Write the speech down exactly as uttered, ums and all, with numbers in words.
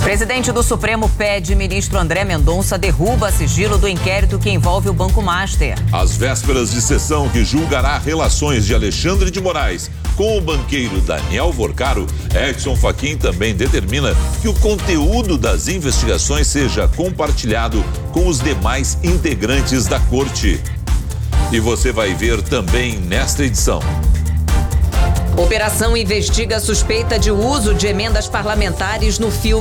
Presidente do Supremo pede ministro André Mendonça derruba sigilo do inquérito que envolve o Banco Master. Às vésperas de sessão que julgará relações de Alexandre de Moraes com o banqueiro Daniel Vorcaro, Edson Fachin também determina que o conteúdo das investigações seja compartilhado com os demais integrantes da corte. E você vai ver também nesta edição. Operação investiga a suspeita de uso de emendas parlamentares no filme